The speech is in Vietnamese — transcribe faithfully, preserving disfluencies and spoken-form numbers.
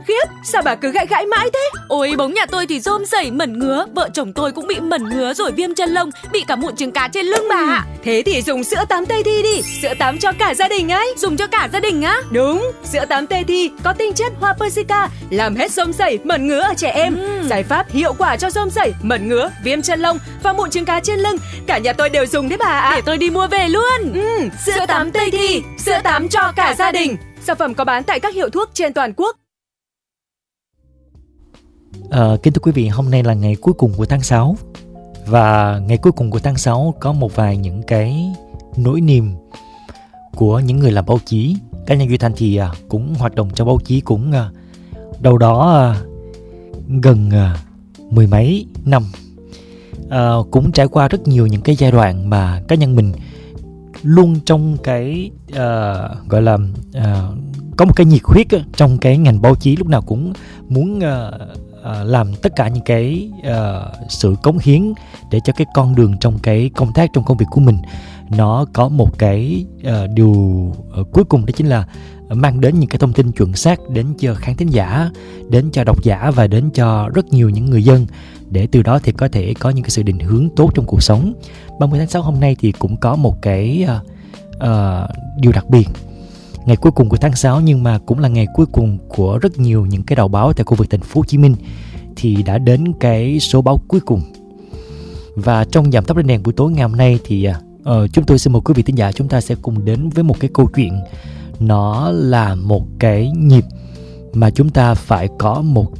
khiếp, sao bà cứ gãi gãi mãi thế? Ôi bóng nhà tôi thì rôm rẩy mẩn ngứa, vợ chồng tôi cũng bị mẩn ngứa rồi viêm chân lông, bị cả mụn trứng cá trên lưng bà ạ. Thế thì dùng sữa tắm Tây Thi đi, sữa tắm cho cả gia đình ấy. Dùng cho cả gia đình á? Đúng, sữa tắm Tây Thi có tinh chất hoa persica, làm hết rôm rẩy, mẩn ngứa ở trẻ em. Ừ. Giải pháp hiệu quả cho rôm rẩy, mẩn ngứa, viêm chân lông và mụn trứng cá trên lưng. Cả nhà tôi đều dùng đấy bà ạ. Để tôi đi mua về luôn. Ừ, sữa tắm Tây Thi, sữa tắm cho cả gia đình. Sản phẩm có bán tại các hiệu thuốc trên toàn quốc. À, kính thưa quý vị, hôm nay là ngày cuối cùng của tháng sáu. Và ngày cuối cùng của tháng sáu có một vài những cái nỗi niềm của những người làm báo chí. Cá nhân Duy Thanh thì à, cũng hoạt động trong báo chí cũng à, đâu đó à, gần à, mười mấy năm. À, cũng trải qua rất nhiều những cái giai đoạn mà cá nhân mình luôn trong cái uh, gọi là uh, có một cái nhiệt huyết á, trong cái ngành báo chí, lúc nào cũng muốn uh, uh, làm tất cả những cái uh, sự cống hiến để cho cái con đường trong cái công tác, trong công việc của mình nó có một cái uh, điều uh, cuối cùng, đó chính là mang đến những cái thông tin chuẩn xác đến cho khán thính giả, đến cho độc giả và đến cho rất nhiều những người dân, để từ đó thì có thể có những cái sự định hướng tốt trong cuộc sống. ba mươi tháng sáu hôm nay thì cũng có một cái uh, uh, điều đặc biệt. Ngày cuối cùng của tháng sáu, nhưng mà cũng là ngày cuối cùng của rất nhiều những cái đầu báo tại khu vực thành phố Hồ Chí Minh, thì đã đến cái số báo cuối cùng. Và trong Giảm tốc lên đèn buổi tối ngày hôm nay thì uh, chúng tôi xin mời quý vị thính giả, chúng ta sẽ cùng đến với một cái câu chuyện. Nó là một cái nhịp mà chúng ta phải có một